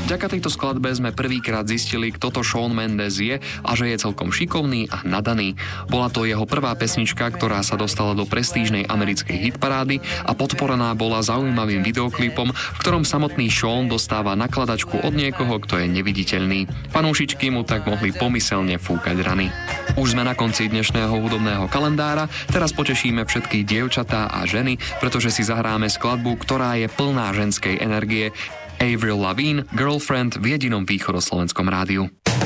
Vďaka tejto skladbe sme prvýkrát zistili, kto to Shawn Mendes je a že je celkom šikovný a nadaný. Bola to jeho prvá pesnička, ktorá sa dostala do prestížnej americkej hitparády a podporená bola zaujímavým videoklipom, v ktorom samotný Shawn dostáva nakladačku od niekoho, kto je neviditeľný. Fanúšičky mu tak mohli pomyselne fúkať rany. Už sme na konci dnešného hudobného kalendára, teraz potešíme všetky dievčatá a ženy, pretože si zahráme skladbu, ktorá je plná ženskej energie. Avril Lavigne, Girlfriend v jedinom východoslovenskom rádiu.